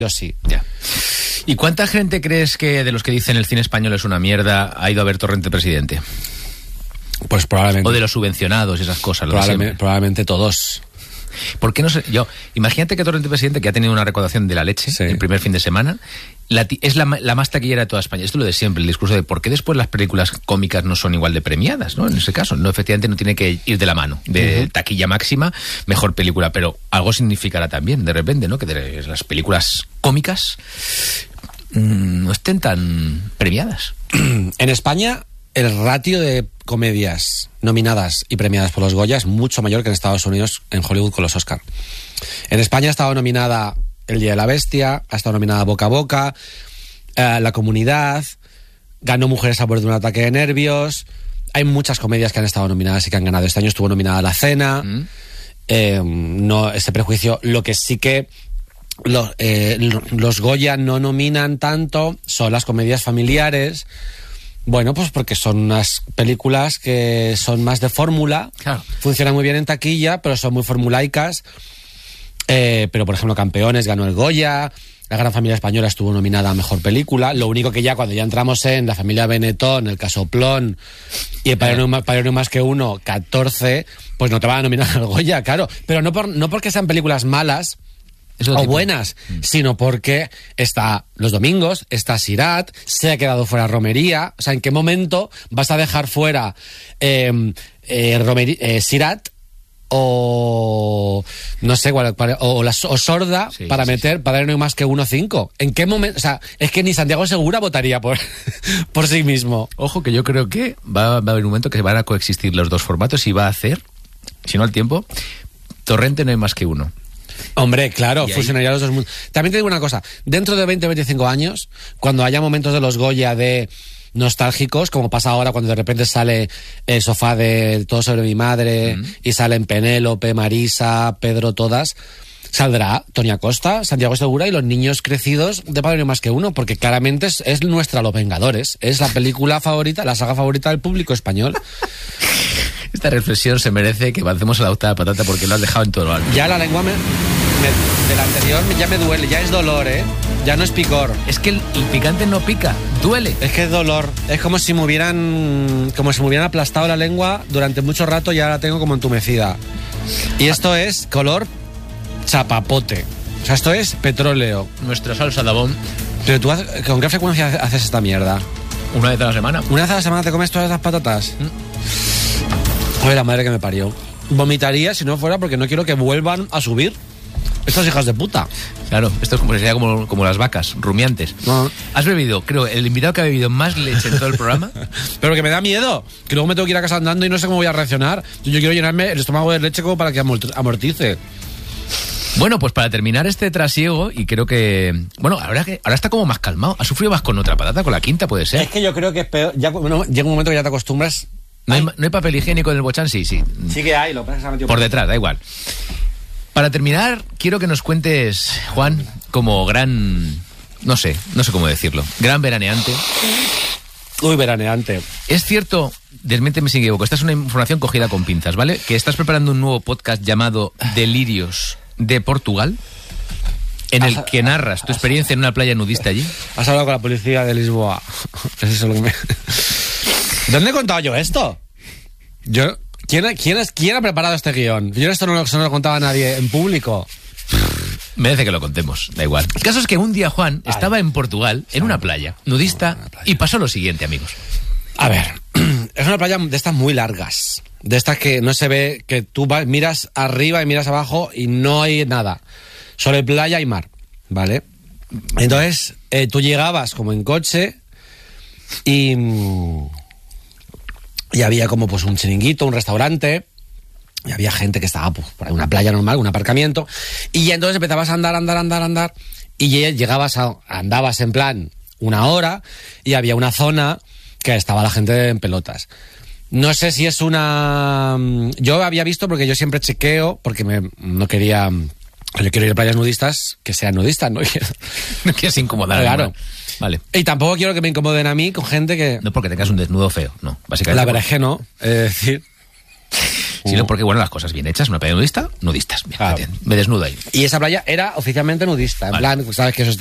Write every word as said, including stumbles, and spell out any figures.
yo sí. Ya. ¿Y cuánta gente crees que de los que dicen el cine español es una mierda ha ido a ver Torrente Presidente? Pues probablemente. O de los subvencionados y esas cosas. Probablemente, probablemente todos. ¿Por qué no sé? Yo, imagínate que Torrente Presidente, que ha tenido una recaudación de la leche sí. el primer fin de semana, la, es la, la más taquillera de toda España. Esto es lo de siempre, el discurso de por qué después las películas cómicas no son igual de premiadas, ¿no? En ese caso, no, efectivamente no tiene que ir de la mano. De uh-huh. taquilla máxima, mejor película, pero algo significará también, de repente, ¿no? Que de las películas cómicas mmm, no estén tan premiadas. En España, el ratio de comedias nominadas y premiadas por los Goya es mucho mayor que en Estados Unidos, en Hollywood con los Oscar. En España ha estado nominada El Día de la Bestia, ha estado nominada Boca a Boca, eh, La Comunidad, ganó Mujeres a borde de un ataque de nervios. Hay muchas comedias que han estado nominadas y que han ganado. Este año estuvo nominada La Cena. Mm. Eh, no, ese prejuicio, lo que sí que los, eh, los Goya no nominan tanto son las comedias familiares. Bueno, pues porque son unas películas que son más de fórmula, claro. funcionan muy bien en taquilla, pero son muy formulaicas. Eh, pero, por ejemplo, Campeones ganó el Goya, La Gran Familia Española estuvo nominada a Mejor Película. Lo único que ya cuando ya entramos en La Familia Benetton, El Casoplón y El Padre No Más Que Uno, catorce, pues no te van a nominar al Goya, claro. Pero no, por, no porque sean películas malas o tipo. buenas, mm. sino porque está Los Domingos, está Sirat, se ha quedado fuera Romería. O sea, ¿en qué momento vas a dejar fuera eh, eh, Romería, eh, Sirat o no sé cuál, o, la, o Sorda sí, para sí, meter sí. Padre No Más Que Uno cinco? ¿En qué momento? O sea, es que ni Santiago Segura votaría por, por sí mismo. Ojo, que yo creo que va, va a haber un momento que van a coexistir los dos formatos y va a hacer, si no al tiempo, Torrente No Hay Más Que Uno. Hombre, claro, fusionaría los dos mundos. También te digo una cosa, dentro de veinte o veinticinco años, cuando haya momentos de los Goya de nostálgicos, como pasa ahora cuando de repente sale el Sofá de Todo Sobre Mi Madre, mm. y salen Penélope, Marisa, Pedro, todas, saldrá Tony Acosta, Santiago Segura y los niños crecidos de Padre No Más Que Uno, porque claramente es, es nuestra Los Vengadores, es la película favorita, la saga favorita del público español. Esta reflexión se merece que avancemos a la octava patata porque lo has dejado en todo lo alto. Ya la lengua me, me, del anterior ya me duele, ya es dolor, ¿eh? Ya no es picor. Es que el, el picante no pica, duele. Es que es dolor. Es como si me hubieran como si me hubieran aplastado la lengua durante mucho rato y ahora la tengo como entumecida. Y esto es color chapapote. O sea, esto es petróleo. Nuestra salsa de abón. Pero tú, ¿con qué frecuencia haces esta mierda? Una vez a la semana. ¿Una vez a la semana te comes todas las patatas? ¿Mm? Oye, la madre que me parió. Vomitaría si no fuera porque no quiero que vuelvan a subir estas hijas de puta. Claro, esto es como, sería como, como las vacas, rumiantes. No. Has bebido, creo, el invitado que ha bebido más leche en todo el programa. Pero que me da miedo, que luego me tengo que ir a casa andando y no sé cómo voy a reaccionar. Yo, yo quiero llenarme el estómago de leche como para que amortice. Bueno, pues para terminar este trasiego, y creo que... Bueno, ahora, que, ahora está como más calmado. ¿Has sufrido más con otra patata, con la quinta, puede ser? Es que yo creo que es peor. Ya, bueno, llega un momento que ya te acostumbras. ¿No hay, ¿No hay papel higiénico en el bochán? Sí, sí. Sí que hay, lo que pasa es que se ha metido por detrás, da igual. Para terminar, quiero que nos cuentes, Juan, como gran... No sé, no sé cómo decirlo. Gran veraneante. Uy, veraneante. Es cierto, desmiénteme si me equivoco, esta es una información cogida con pinzas, ¿vale? Que estás preparando un nuevo podcast llamado Delirios de Portugal, en el que narras tu experiencia en una playa nudista allí. Has hablado con la policía de Lisboa. Eso es lo que me... ¿Dónde he contado yo esto? Yo... ¿Quién, quién, es, ¿Quién ha preparado este guión? Yo esto no lo, no lo contaba a nadie en público. Merece que lo contemos, da igual. El caso es que un día Juan Ay. estaba en Portugal, en una playa nudista, una playa. Y pasó lo siguiente, amigos. A ver, es una playa de estas muy largas, de estas que no se ve, que tú vas, miras arriba y miras abajo y no hay nada. Solo hay playa y mar, ¿vale? Entonces, eh, tú llegabas como en coche y... Y había como pues un chiringuito, un restaurante, y había gente que estaba pues, por una playa normal, un aparcamiento, y entonces empezabas a andar, andar, andar, andar, y llegabas a, andabas en plan una hora, y había una zona que estaba la gente en pelotas. No sé si es una... Yo había visto, porque yo siempre chequeo, porque me, no quería... Yo quiero ir a playas nudistas, que sean nudistas, ¿no? No quieres incomodar. Claro. Vale. Y tampoco quiero que me incomoden a mí con gente que... No porque tengas un desnudo feo, no, básicamente. La verdad es que no, es decir... sino porque, bueno, las cosas bien hechas, una playa nudista, nudistas. Bien, Claro. me desnudo ahí. Y esa playa era oficialmente nudista. En Vale. plan, sabes que eso está